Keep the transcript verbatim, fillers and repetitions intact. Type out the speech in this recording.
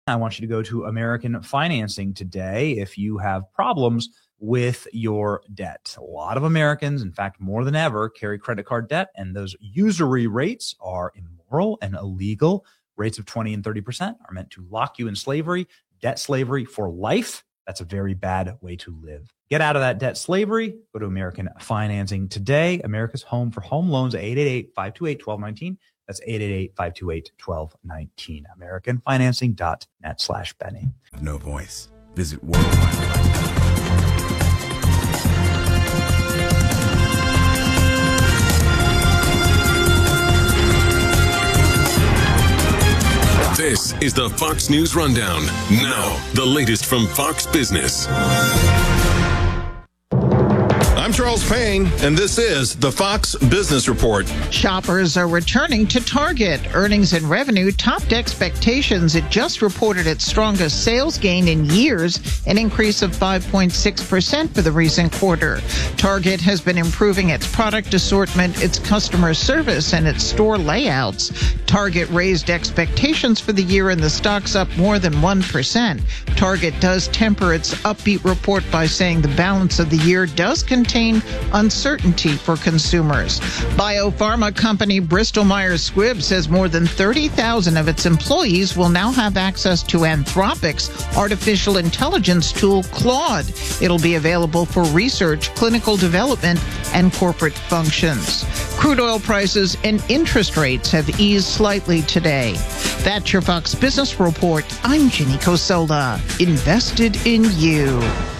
I want you to go to American Financing today if you have problems with your debt. A lot of Americans, in fact, more than ever, carry credit card debt, and those usury rates are immoral and illegal. Rates of twenty and thirty percent are meant to lock you in slavery, debt slavery for life. That's a very bad way to live. Get out of that debt slavery. Go to American Financing today. America's home for home loans, eight eight eight, five two eight, one two one nine. That's eight eight eight, five two eight, one two one nine. American Financing dot net slash Benny. No voice. Visit worldwide. This is the Fox News Rundown. Now, the latest from Fox Business. I'm Charles Payne, and this is the Fox Business Report. Shoppers are returning to Target. Earnings and revenue topped expectations. It just reported its strongest sales gain in years, an increase of five point six percent for the recent quarter. Target has been improving its product assortment, its customer service, and its store layouts. Target raised expectations for the year, and the stock's up more than one percent. Target does temper its upbeat report by saying the balance of the year does contain uncertainty for consumers. Biopharma company Bristol Myers Squibb says more than thirty thousand of its employees will now have access to Anthropic's artificial intelligence tool, Claude. It'll be available for research, clinical development, and corporate functions. Crude oil prices and interest rates have eased slightly today. That's your Fox Business Report. I'm Ginny Cosola. Invested in you.